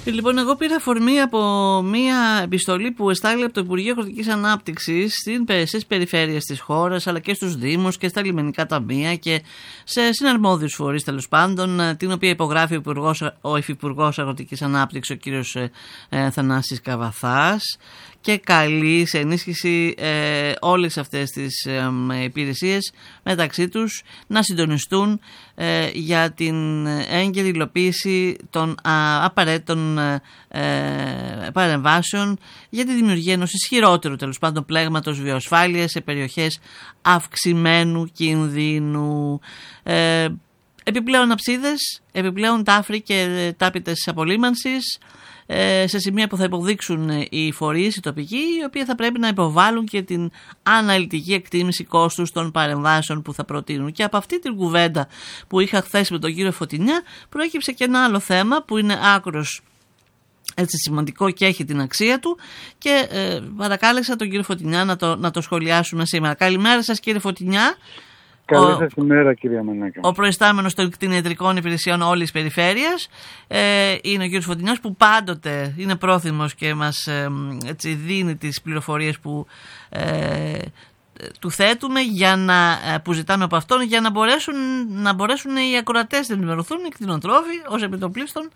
Λοιπόν, εγώ πήρα αφορμή από μία επιστολή που εστάλει από το Υπουργείο Αγροτικής Ανάπτυξης στις περιφέρειες της χώρας, αλλά και στους Δήμους και στα λιμενικά ταμεία και σε συναρμόδιους φορείς, τέλος πάντων, την οποία υπογράφει ο Υφυπουργός Αγροτικής Ανάπτυξης, ο κύριος Θανάσης Καβαθάς, και καλεί σε ενίσχυση όλες αυτές τις υπηρεσίες μεταξύ τους να συντονιστούν για την έγκαιρη υλοποίηση των απαραίτητων παρεμβάσεων για τη δημιουργία ενός ισχυρότερου, τέλος πάντων, πλέγματος βιοασφάλειας σε περιοχές αυξημένου κινδύνου. Επιπλέον αψίδες, επιπλέον τάφροι και τάπητες απολύμανσης σε σημεία που θα υποδείξουν οι φορείς, οι τοπικοί, οι οποίοι θα πρέπει να υποβάλουν και την αναλυτική εκτίμηση κόστους των παρεμβάσεων που θα προτείνουν. Και από αυτή την κουβέντα που είχα χθες με τον κύριο Φωτεινιά προέκυψε και ένα άλλο θέμα που είναι άκρος σημαντικό και έχει την αξία του και παρακάλεσα τον κύριο Φωτεινιά να το σχολιάσουμε σήμερα. Καλημέρα σας, κύριε Φωτεινιά. Καλή σας ημέρα, κυρία Μανάκα. Ο προϊστάμενος των κτηνιατρικών υπηρεσιών όλης της περιφέρειας είναι ο κύριος Φωτεινιάς, που πάντοτε είναι πρόθυμος και μας δίνει τις πληροφορίες που του θέτουμε, που ζητάμε από αυτόν, για να μπορέσουν οι ακροατές να ενημερωθούν, οι κτηνοτρόφοι ως επιτοπλίστων.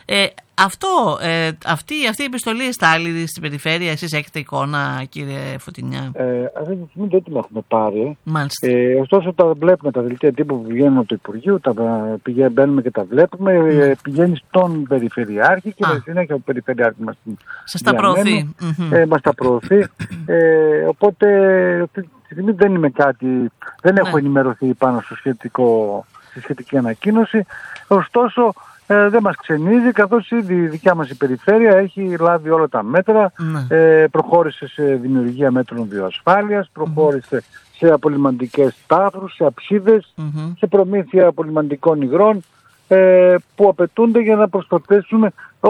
Αυτή η επιστολή εστάλει στην περιφέρεια. Εσείς έχετε εικόνα, κύριε Φωτεινιά? Αυτή τη στιγμή δεν την έχουμε πάρει. Μάλιστα. Ωστόσο τα βλέπουμε, τα δελτία τύπου που βγαίνουν από το Υπουργείο, μπαίνουμε και τα βλέπουμε. Πηγαίνει στον Περιφερειάρχη και με συνέχεια ο Περιφερειάρχη μας τα προωθεί. Μας τα προωθεί. Οπότε αυτή τη στιγμή δεν είμαι δεν έχω ενημερωθεί πάνω στη σχετική ανακοίνωση. Ωστόσο δεν μας ξενίζει, καθώς ήδη η δικιά μας η περιφέρεια έχει λάβει όλα τα μέτρα, προχώρησε σε δημιουργία μέτρων βιοασφάλειας, προχώρησε σε απολυμαντικές τάφρους, σε αψίδες, σε προμήθεια απολυμαντικών υγρών που απαιτούνται για να προστατεύσουμε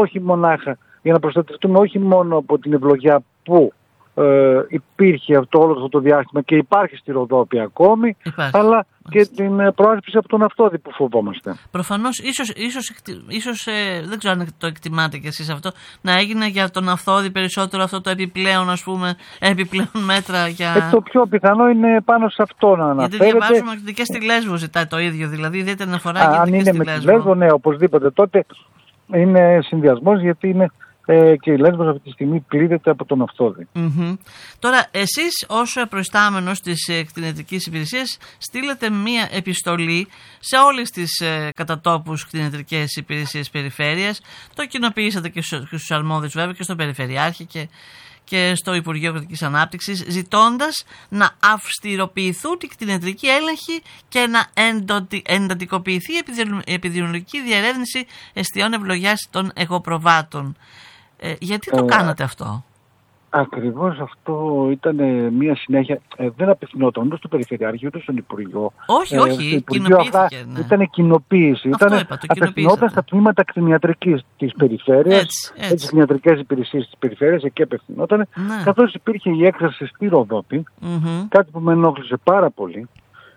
όχι μόνο από την ευλογιά που υπήρχε όλο αυτό το διάστημα και υπάρχει στη Ροδόπη ακόμη, αλλά και την προάσπιση από τον αυτόδη που φοβόμαστε. Προφανώς, ίσως δεν ξέρω αν το εκτιμάτε κι εσείς αυτό, να έγινε για τον αυτόδη περισσότερο αυτό το επιπλέον, επιπλέον μέτρα για... Το πιο πιθανό είναι πάνω σε αυτό να αναφέρεται. Γιατί διαβάζουμε ότι και στη Λέσβο ζητάει το ίδιο, δηλαδή ιδιαίτερη αναφορά γίνεται αν και είναι στη με Λέσβο. τη Λέσβο, ναι, οπωσδήποτε τότε είναι συνδυασμός, γιατί είναι και η Λέσβος αυτή τη στιγμή πλήττεται από τον αυτόδη. Τώρα, εσείς ως προϊστάμενος της κτηνιατρικής υπηρεσίας στείλετε μία επιστολή σε όλες τις κατατόπους κτηνιατρικές υπηρεσίες περιφέρειας. Το κοινοποιήσατε και στους αρμόδιους, βέβαια, και στον Περιφερειάρχη και στο Υπουργείο Αγροτικής Ανάπτυξης, ζητώντας να αυστηροποιηθούν οι κτηνιατρικοί έλεγχοι και να εντατικοποιηθεί η επιδημιολογική διερεύνηση εστιών ευλογιάς των εγωπροβάτων. Γιατί το κάνατε αυτό? Ακριβώς αυτό ήταν μια συνέχεια. Δεν απευθυνόταν ούτε στο Περιφερειάρχη ούτε στον Υπουργείο. Όχι, κοινοποιήθηκε. Ήταν κοινοποίηση. Απευθυνόταν στα τμήματα κτηνιατρικής της περιφέρειας, τις κτηνιατρικές υπηρεσίες της περιφέρειας, εκεί απευθυνόταν. Καθώς υπήρχε η έκθεση στη Ροδόπη, κάτι που με ενόχλησε πάρα πολύ.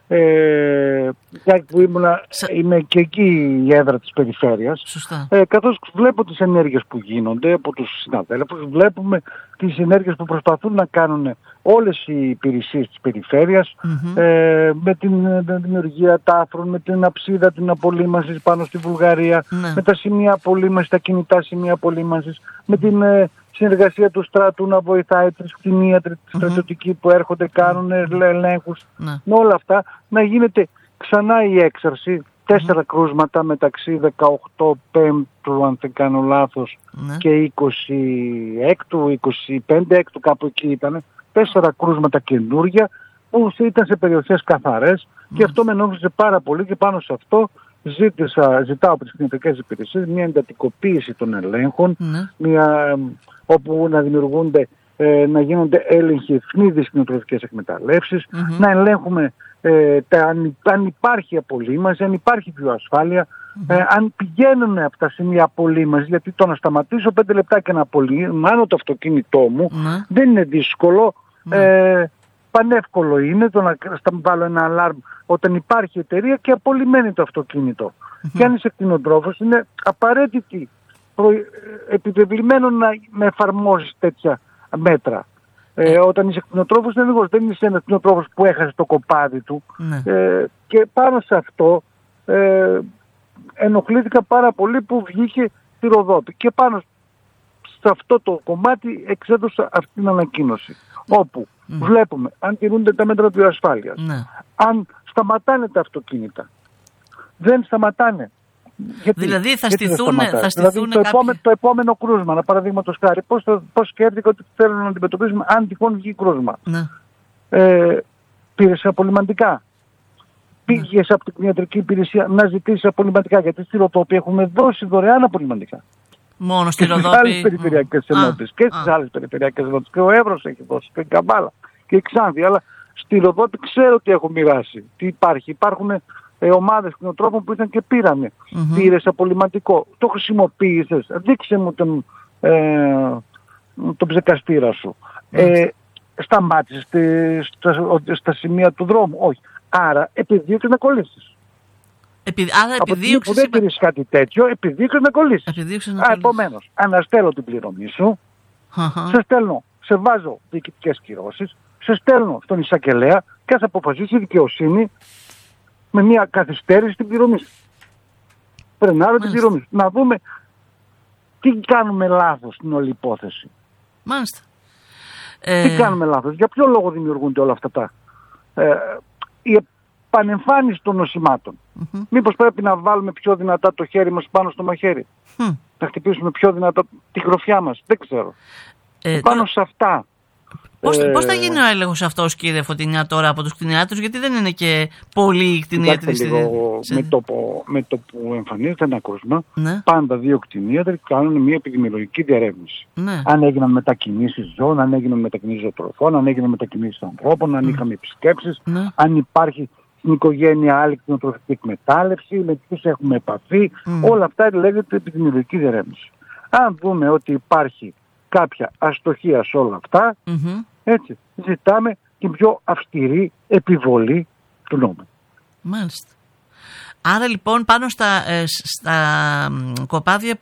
Που είμαι και εκεί η έδρα της περιφέρειας, καθώς βλέπω τις ενέργειες που γίνονται από τους συναδέλφους, βλέπουμε τις ενέργειες που προσπαθούν να κάνουν όλες οι υπηρεσίες της περιφέρειας, με την δημιουργία τάφρων, με την αψίδα, την απολύμανση πάνω στη Βουλγαρία, με τα σημεία απολύμανσης, τα κινητά σημεία απολύμανσης, με την συνεργασία του στρατού να βοηθάει τις κτηνίατροι, τη στρατιωτικοί που έρχονται, κάνουν ελέγχους, με όλα αυτά να γίνεται ξανά η έξαρση. 4 κρούσματα μεταξύ 18 Πέμπτου, αν δεν κάνω λάθος, και 26ου, 25ου, κάπου εκεί ήταν. 4 κρούσματα καινούργια που ήταν σε περιοχές καθαρές, και αυτό με ενόχλησε πάρα πολύ, και πάνω σε αυτό ζητάω από τις κτηνιατρικές υπηρεσίες μια εντατικοποίηση των ελέγχων, όπου να δημιουργούνται, να γίνονται έλεγχοι ευνίδιες κτηνοτροφικές εκμεταλλεύσεις, να ελέγχουμε αν υπάρχει απολύμανση, αν υπάρχει βιοασφάλεια, αν πηγαίνουν από τα σημεία απολύμανσης, γιατί το να σταματήσω 5 λεπτά και να απολυμάνω το αυτοκίνητό μου δεν είναι δύσκολο. Πανεύκολο είναι το να βάλω ένα αλάρμ όταν υπάρχει εταιρεία και απολυμμένη το αυτοκίνητο. Και αν είσαι κτηνοτρόφος, είναι απαραίτητη επιβεβλημένο να εφαρμόζεις τέτοια μέτρα. Όταν είσαι κτηνοτρόφος είναι λίγο, δεν είσαι ένας κτηνοτρόφος που έχασε το κοπάδι του. Και πάνω σε αυτό ενοχλήθηκα πάρα πολύ που βγήκε στη Ροδόπη. Και πάνω σε αυτό το κομμάτι εξέδωσα αυτή την ανακοίνωση. Όπου βλέπουμε αν τηρούνται τα μέτρα βιοασφάλειας, αν σταματάνε τα αυτοκίνητα. Δεν σταματάνε. Δηλαδή θα στηθούν το επόμενο κρούσμα, παραδείγματος χάρη, πώς σκέφτηκα ότι θέλουν να αντιμετωπίσουμε αν τυχόν βγει κρούσμα. Πήρες απολυμαντικά. Πήγες από την ιατρική υπηρεσία να ζητήσεις απολυμαντικά, γιατί στη Ροδόπη έχουμε δώσει δωρεάν απολυμαντικά. Μόνο στη Ροδόπη. Και στις άλλες περιφερειακές ενότητες. Και στις άλλες περιφερειακές ενότητες. Και ο Εύρος έχει δώσει. Και η Καμπάλα. Και η Ξάνθη. Αλλά στη Ροδόπη ξέρω ότι έχω μοιράσει. Τι υπάρχει. Υπάρχουν ομάδες κτηνοτρόφων που ήταν και πήρανε. Πήρες απολυμαντικό. Το χρησιμοποίησες. Δείξε μου τον ψεκαστήρα σου. Σταμάτησες στα σημεία του δρόμου. Όχι. Άρα επιδίωξες να κολλήσεις. Από τη που δεν πήρες κάτι τέτοιο, επιδίωξες να κολλήσεις. Επομένως, αναστέλω την πληρωμή σου, σε βάζω διοικητικές κυρώσεις, σε στέλνω στον εισαγγελέα και θα αποφασίσει η δικαιοσύνη με μια καθυστέρηση την πληρωμή σου. Πρενάρω την πληρωμή σου. Να δούμε τι κάνουμε λάθος στην όλη υπόθεση. Μάλιστα. Τι κάνουμε λάθος, για ποιο λόγο δημιουργούνται όλα αυτά η επανεμφάνιση των νοσημάτων. Μήπως πρέπει να βάλουμε πιο δυνατά το χέρι μας πάνω στο μαχαίρι. Να χτυπήσουμε πιο δυνατά τη γροφιά μας. Δεν ξέρω. Πάνω σε αυτά. Πώς θα γίνει ο έλεγχος αυτός, κύριε Φωτεινιά, τώρα από τους κτηνιάτρους, γιατί δεν είναι και πολλοί οι κτηνίατροι. Με το που εμφανίζεται ένα κρούσμα, πάντα 2 κτηνίατροι κάνουν μια επιδημιολογική διερεύνηση. Αν έγιναν μετακινήσεις ζώων, αν έγιναν μετακινήσεις ζωοτροφών, αν έγιναν μετακινήσεις ανθρώπων, αν είχαμε επισκέψεις, αν υπάρχει στην οικογένεια άλλη κτηνοτροφική εκμετάλλευση, με ποιους έχουμε επαφή. Όλα αυτά λέγεται επιδημιολογική διερεύνηση. Αν δούμε ότι υπάρχει κάποια αστοχία σε όλα αυτά, έτσι, ζητάμε την πιο αυστηρή επιβολή του νόμου. Μάλιστα. Άρα λοιπόν πάνω στα κοπάδια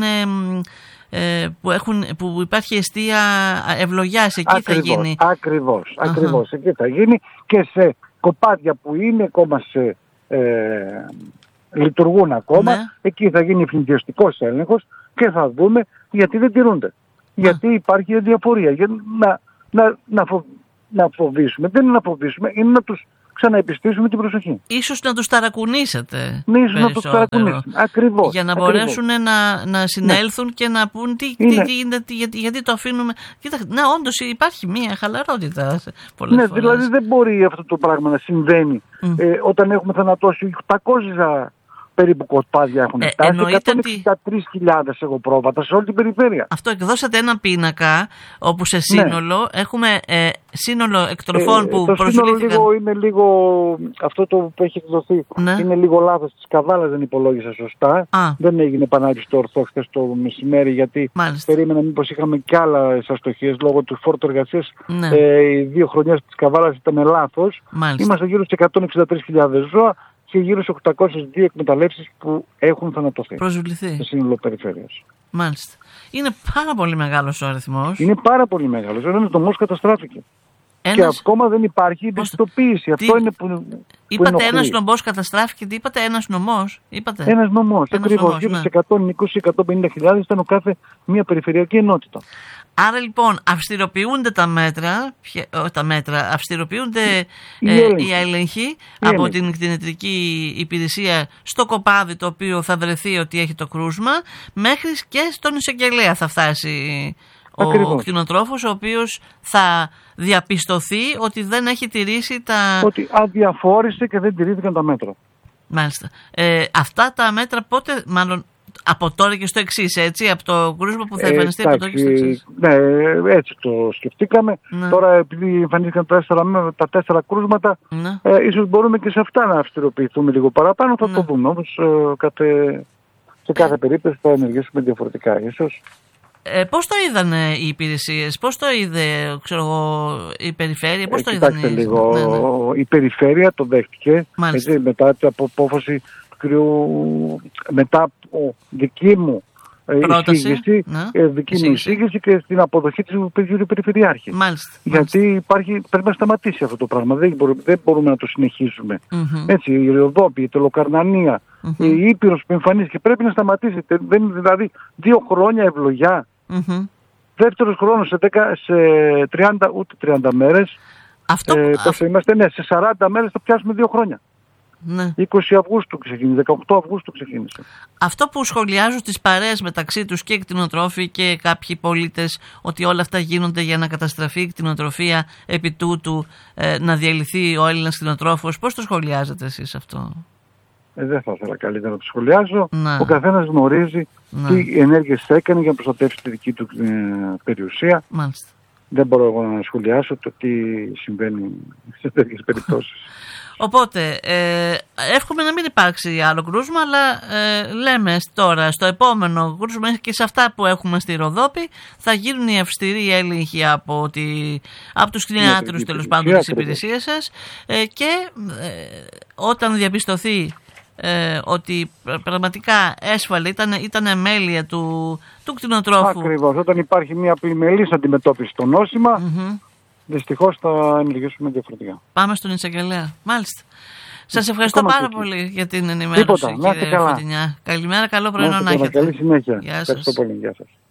που υπάρχει εστία ευλογιάς, εκεί θα γίνει. Ακριβώς, εκεί θα γίνει, και σε κοπάδια που είναι ακόμα λειτουργούν ακόμα, εκεί θα γίνει ευνηδιαστικός έλεγχος και θα δούμε γιατί δεν τηρούνται. Γιατί υπάρχει διαφορία. Να φοβήσουμε. Δεν είναι να φοβήσουμε, είναι να τους ξαναεπιστήσουμε την προσοχή. Ίσως να τους ταρακουνήσετε. Ίσως να τους ταρακουνήσετε. Ακριβώς. Για να μπορέσουν να συνέλθουν και να πούν τι γίνεται, γιατί το αφήνουμε. Κοίταξτε, όντως υπάρχει μια χαλαρότητα πολλές φορές. Δηλαδή δεν μπορεί αυτό το πράγμα να συμβαίνει όταν έχουμε θανατώσει 800 περίπου κοπάδια έχουν φτάσει, 163.000 εγώ πρόβατα σε όλη την περιφέρεια. Αυτό, εκδώσατε ένα πίνακα όπου σε σύνολο έχουμε σύνολο εκτροφών που προσβλήθηκαν. Το σύνολο είναι λίγο, αυτό το που έχει εκδοθεί είναι λίγο λάθος. Της Καβάλας δεν υπολόγισα σωστά. Δεν έγινε επανάληψη το ορθό χθες το μεσημέρι, γιατί περίμενα μήπως είχαμε κι άλλες αστοχίες λόγω του φόρτου εργασίας. Οι 2 χρονιές της Καβάλας ήταν λάθος. Είμαστε γύρω στις 163.000 ζώα και γύρω στις 802 εκμεταλλεύσεις που έχουν θανατωθεί. Προσβληθεί. Σε σύνολο περιφέρειας. Μάλιστα. Είναι πάρα πολύ μεγάλος ο αριθμός. Είναι πάρα πολύ μεγάλος. Ένας νομός καταστράφηκε. Και ακόμα δεν υπάρχει πιστοποίηση. Αυτό είναι που είπατε ένας νομός καταστράφηκε, τι είπατε, ένας νομός. Ένας νομός, ακριβώς. Γύρω στις 120-150.000 ήταν ο κάθε μια περιφερειακή ενότητα. Άρα λοιπόν αυστηροποιούνται τα μέτρα, αυστηροποιούνται οι έλεγχοι από την κτηνιατρική υπηρεσία στο κοπάδι το οποίο θα βρεθεί ότι έχει το κρούσμα, μέχρι και στον εισαγγελέα θα φτάσει ο κτηνοτρόφος, ο οποίος θα διαπιστωθεί ότι δεν έχει τηρήσει ότι αδιαφόρησε και δεν τηρήθηκαν τα μέτρα. Μάλιστα. Αυτά τα μέτρα πότε, μάλλον από τώρα και στο εξής, έτσι, από το κρούσμα που θα εμφανιστεί από τώρα και στο εξής. Ναι, έτσι το σκεφτήκαμε. Τώρα επειδή εμφανίστηκαν τα 4 κρούσματα, ίσως μπορούμε και σε αυτά να αυστηροποιηθούμε λίγο παραπάνω. Θα το δούμε όμως σε κάθε περίπτωση θα ενεργήσουμε διαφορετικά ίσως. Πώς το είδανε οι υπηρεσίες, πώς το είδε η περιφέρεια, πώς το είδανε? Κοιτάξτε λίγο, η περιφέρεια το δέχτηκε, έτσι, μετά την απόφαση του κ. μετά από δική μου εισήγηση, δική μου εισήγηση και στην αποδοχή του Περιφερειάρχη. Μάλιστα. Γιατί πρέπει να σταματήσει αυτό το πράγμα. Δεν μπορούμε να το συνεχίσουμε. Έτσι, η Ροδόπη, η Τελοκαρνανία, η Ήπειρος που εμφανίζεται πρέπει να σταματήσει. Δηλαδή 2 χρόνια ευλογιά. Δεύτερος χρόνος σε 30, ούτε 30 μέρες. Σε 40 μέρες θα πιάσουμε 2 χρόνια. Ναι. 20 Αυγούστου ξεκίνησε, 18 Αυγούστου ξεκίνησε. Αυτό που σχολιάζουν στις παρέες μεταξύ τους και κτηνοτρόφοι και κάποιοι πολίτες, ότι όλα αυτά γίνονται για να καταστραφεί η κτηνοτροφία, επί τούτου να διαλυθεί ο Έλληνας κτηνοτρόφος, πώς το σχολιάζετε εσείς αυτό? Δεν θα ήθελα καλύτερα να το σχολιάζω. Ο καθένας γνωρίζει τι ενέργειες θα έκανε για να προστατεύσει τη δική του περιουσία. Μάλιστα. Δεν μπορώ εγώ να σχολιάσω το τι συμβαίνει σε τέτοιες περιπτώσεις. Οπότε, εύχομαι να μην υπάρξει άλλο κρούσμα, αλλά λέμε τώρα στο επόμενο κρούσμα και σε αυτά που έχουμε στη Ροδόπη θα γίνουν οι αυστηροί έλεγχοι από τους κτηνιάτρους τέλος πάντων της υπηρεσίας σας και όταν διαπιστωθεί ότι πραγματικά έσφαλε, ήταν εμέλεια του κτηνοτρόφου. Ακριβώς, όταν υπάρχει μια πλημελής αντιμετώπιση στο νόσημα, δυστυχώς θα ενεργήσουμε διαφορετικά. Πάμε στον εισαγγελέα. Μάλιστα. Σας ευχαριστώ πάρα πολύ για την ενημέρωση, κύριε Φωτεινιά. Καλημέρα, καλό πρωινό να έχετε. Καλή συνέχεια. Ευχαριστώ πολύ. Γεια σας.